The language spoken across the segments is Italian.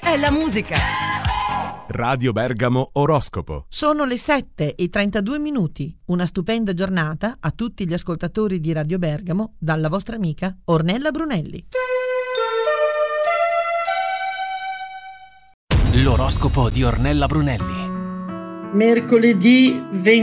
è la musica. Radio Bergamo Oroscopo. Sono le 7:32. Una stupenda giornata a tutti gli ascoltatori di Radio Bergamo dalla vostra amica Ornella Brunelli. L'oroscopo di Ornella Brunelli. Mercoledì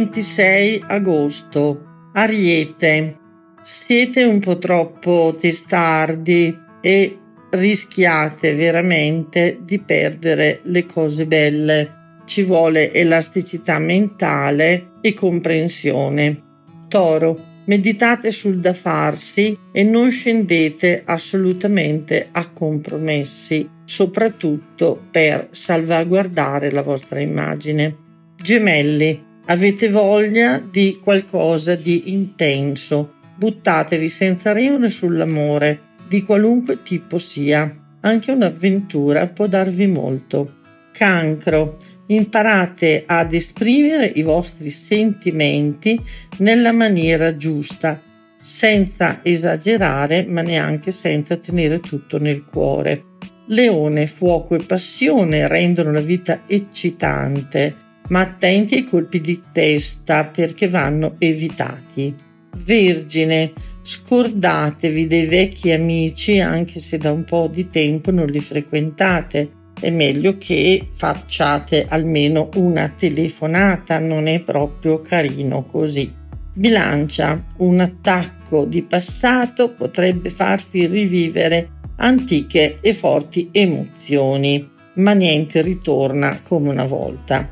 26 agosto. Ariete. Siete un po' troppo testardi e rischiate veramente di perdere le cose belle. Ci vuole elasticità mentale e comprensione. Toro, meditate sul da farsi e non scendete assolutamente a compromessi, soprattutto per salvaguardare la vostra immagine. Gemelli, avete voglia di qualcosa di intenso. Buttatevi senza remore sull'amore, di qualunque tipo sia. Anche un'avventura può darvi molto. Cancro, imparate ad esprimere i vostri sentimenti nella maniera giusta, senza esagerare ma neanche senza tenere tutto nel cuore. Leone, fuoco e passione rendono la vita eccitante, ma attenti ai colpi di testa perché vanno evitati. Vergine, scordatevi dei vecchi amici anche se da un po' di tempo non li frequentate. È meglio che facciate almeno una telefonata, non è proprio carino così. Bilancia, un attacco di passato potrebbe farvi rivivere antiche e forti emozioni, ma niente ritorna come una volta.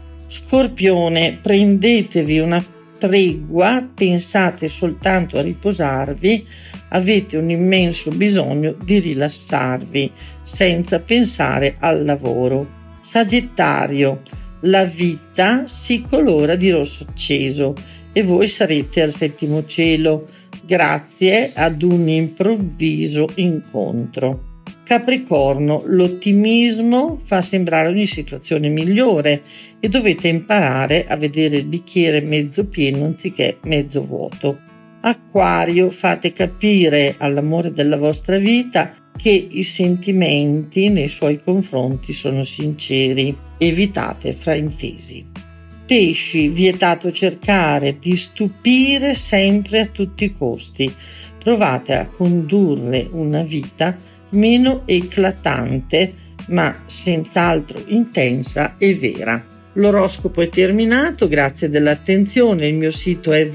Scorpione, prendetevi una tregua, pensate soltanto a riposarvi, avete un immenso bisogno di rilassarvi senza pensare al lavoro. Sagittario, la vita si colora di rosso acceso e voi sarete al settimo cielo grazie ad un improvviso incontro. Capricorno, l'ottimismo fa sembrare ogni situazione migliore e dovete imparare a vedere il bicchiere mezzo pieno anziché mezzo vuoto. Acquario, fate capire all'amore della vostra vita che i sentimenti nei suoi confronti sono sinceri. Evitate fraintesi. Pesci, vietato cercare di stupire sempre a tutti i costi. Provate a condurre una vita meno eclatante, ma senz'altro intensa e vera. L'oroscopo è terminato, grazie dell'attenzione. Il mio sito è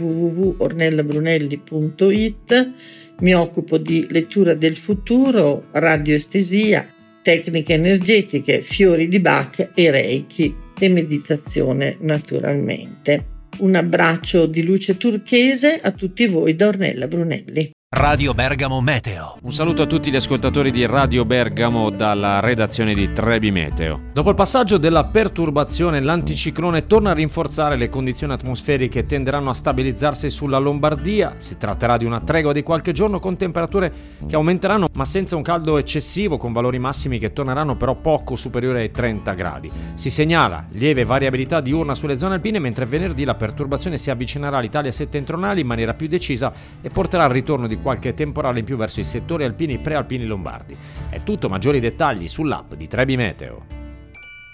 www.ornellabrunelli.it. Mi occupo di lettura del futuro, radioestesia, tecniche energetiche, fiori di Bach e Reiki e meditazione naturalmente. Un abbraccio di luce turchese a tutti voi da Ornella Brunelli. Radio Bergamo Meteo. Un saluto a tutti gli ascoltatori di Radio Bergamo dalla redazione di Trebi Meteo. Dopo il passaggio della perturbazione, l'anticiclone torna a rinforzare le condizioni atmosferiche e tenderanno a stabilizzarsi sulla Lombardia. Si tratterà di una tregua di qualche giorno con temperature che aumenteranno, ma senza un caldo eccessivo, con valori massimi che torneranno però poco superiori ai 30 gradi. Si segnala lieve variabilità diurna sulle zone alpine, mentre venerdì la perturbazione si avvicinerà all'Italia settentrionale in maniera più decisa e porterà al ritorno di qualche temporale in più verso i settori alpini e prealpini lombardi. È tutto, maggiori dettagli sull'app di Trebi Meteo.